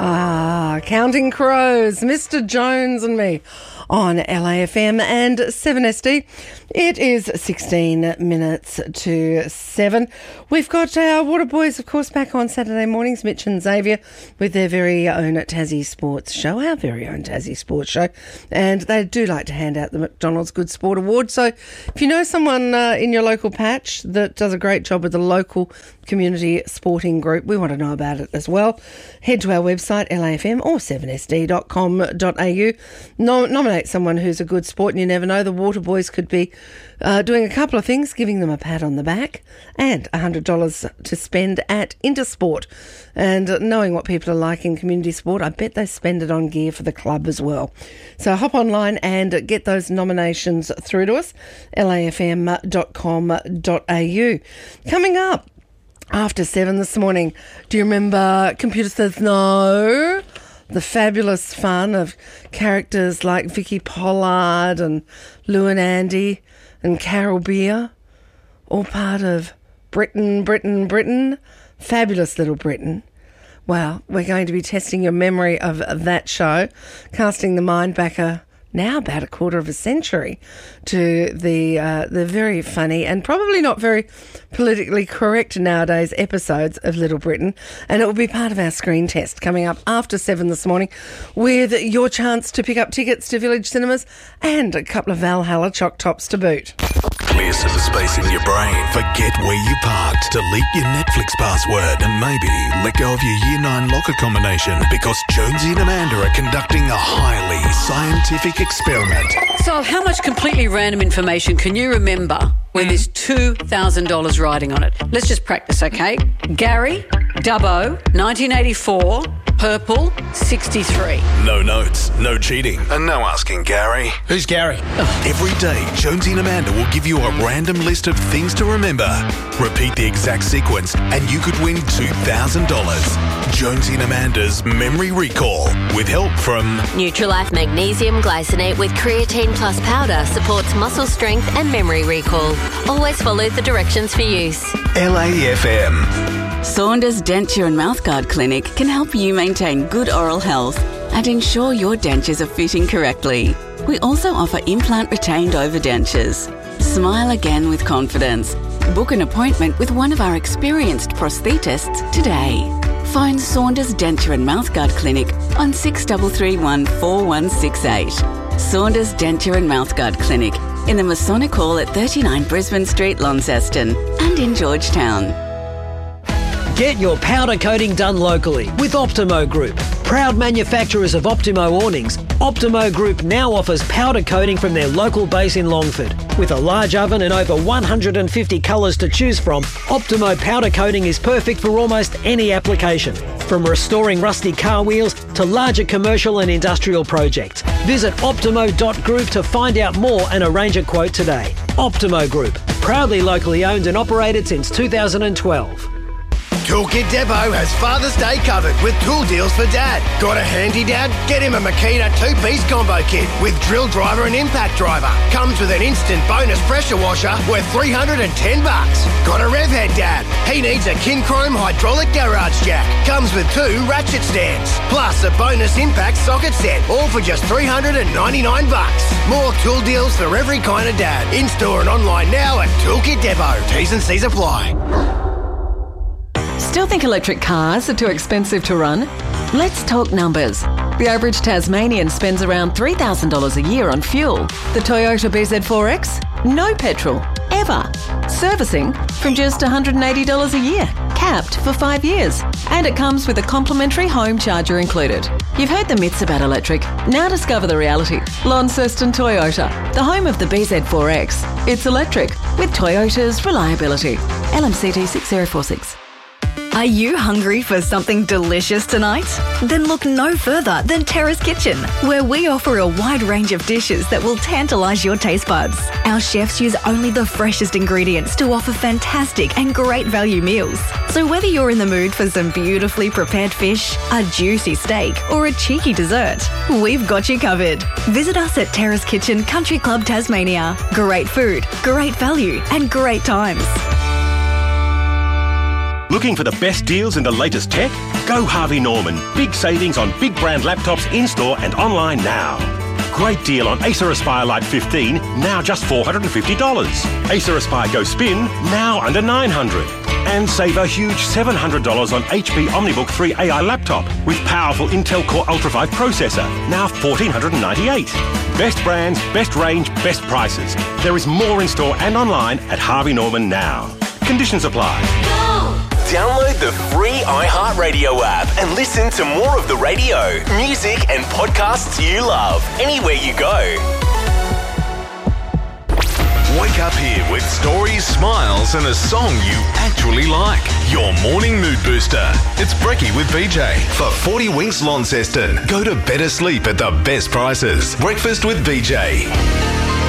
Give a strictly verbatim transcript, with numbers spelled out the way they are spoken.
Ah, Counting Crows, Mister Jones and me on L A F M and seven S D. It is sixteen minutes to seven. We've got our Water Boys, of course, back on Saturday mornings, Mitch and Xavier, with their very own Tassie Sports Show, our very own Tassie Sports Show. And they do like to hand out the McDonald's Good Sport Award. So if you know someone uh, in your local patch that does a great job with the local community sporting group, we want to know about it as well. Head to our website, L A F M or seven S D dot com dot A U. No, nominate someone who's a good sport, and you never know, the Water Boys could be uh, doing a couple of things, giving them a pat on the back and one hundred dollars to spend at Intersport. And uh, knowing what people are like in community sport, I bet they spend it on gear for the club as well. So hop online and get those nominations through to us, L A F M dot com dot A U. Coming up after seven this morning, do you remember Computer Says No? The fabulous fun of characters like Vicky Pollard and Lou and Andy and Carol Beer, all part of Britain, Britain, Britain. Fabulous Little Britain. Well, we're going to be testing your memory of, of that show, casting the mind back a now about a quarter of a century to the uh, the very funny and probably not very politically correct nowadays episodes of Little Britain. And it will be part of our screen test coming up after seven this morning, with your chance to pick up tickets to Village Cinemas and a couple of Valhalla choc tops to boot. Clear some space in your brain. Forget where you parked. Delete your Netflix password and maybe let go of your year nine locker combination, because Jonesy and Amanda are conducting a highly scientific experiment. So how much completely random information can you remember when there's two thousand dollars riding on it? Let's just practice, okay? Gary, Dubbo, nineteen eighty-four, purple, sixty-three. No notes, no cheating, and no asking Gary. Who's Gary? Every day, Jonesy and Amanda will give you a random list of things to remember. Repeat the exact sequence and you could win two thousand dollars. Jonesy and Amanda's Memory Recall, with help from Nutrilife Magnesium Glycinate with Creatine Plus Powder supports muscle strength and memory recall. Always follow the directions for use. L A F M. Saunders Denture and Mouthguard Clinic can help you maintain good oral health and ensure your dentures are fitting correctly. We also offer implant retained overdentures. Smile again with confidence. Book an appointment with one of our experienced prosthetists today. Phone Saunders Denture and Mouthguard Clinic on six three three one, four one six eight. Saunders Denture and Mouthguard Clinic in the Masonic Hall at thirty-nine Brisbane Street, Launceston, and in Georgetown. Get your powder coating done locally with Optimo Group. Proud manufacturers of Optimo awnings, Optimo Group now offers powder coating from their local base in Longford. With a large oven and over one hundred fifty colours to choose from, Optimo powder coating is perfect for almost any application. From restoring rusty car wheels to larger commercial and industrial projects. Visit optimo dot group to find out more and arrange a quote today. Optimo Group, proudly locally owned and operated since two thousand twelve. Toolkit Depot has Father's Day covered with tool deals for Dad. Got a handy dad? Get him a Makita two-piece combo kit with drill driver and impact driver. Comes with an instant bonus pressure washer worth three hundred ten bucks. Got a rev head dad? He needs a Kinchrome hydraulic garage jack. Comes with two ratchet stands. Plus a bonus impact socket set, all for just three hundred ninety-nine bucks. More tool deals for every kind of dad. In-store and online now at Toolkit Depot. T's and C's apply. Still think electric cars are too expensive to run? Let's talk numbers. The average Tasmanian spends around three thousand dollars a year on fuel. The Toyota B Z four X? No petrol, ever. Servicing from just one hundred eighty dollars a year, capped for five years. And it comes with a complimentary home charger included. You've heard the myths about electric. Now discover the reality. Launceston Toyota, the home of the B Z four X. It's electric with Toyota's reliability. L M C T six zero four six. Are you hungry for something delicious tonight? Then look no further than Terrace Kitchen, where we offer a wide range of dishes that will tantalise your taste buds. Our chefs use only the freshest ingredients to offer fantastic and great value meals. So whether you're in the mood for some beautifully prepared fish, a juicy steak, or a cheeky dessert, we've got you covered. Visit us at Terrace Kitchen Country Club Tasmania. Great food, great value, and great times. Looking for the best deals in the latest tech? Go Harvey Norman. Big savings on big brand laptops in-store and online now. Great deal on Acer Aspire Lite fifteen, now just four hundred fifty dollars. Acer Aspire Go Spin, now under nine hundred dollars. And save a huge seven hundred dollars on H P OmniBook three A I laptop with powerful Intel Core Ultra five processor, now one thousand four hundred ninety-eight dollars. Best brands, best range, best prices. There is more in store and online at Harvey Norman now. Conditions apply. Download the free iHeartRadio app and listen to more of the radio, music and podcasts you love anywhere you go. Wake up here with stories, smiles and a song you actually like. Your morning mood booster. It's Brekkie with B J. For forty Winks Launceston, go to better sleep at the best prices. Breakfast with B J.